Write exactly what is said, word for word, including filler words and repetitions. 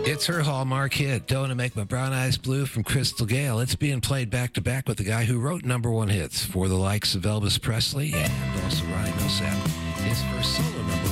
It's her hallmark hit, Don't Make My Brown Eyes Blue from Crystal Gayle. It's being played back-to-back with the guy who wrote number one hits for the likes of Elvis Presley and also Ronnie Milsap. His first solo number